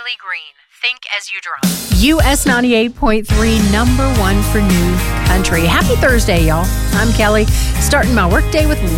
Kelly Green. Think as you drive. US 98.3, number one for new country. Happy Thursday, y'all. I'm Kelly, starting my workday with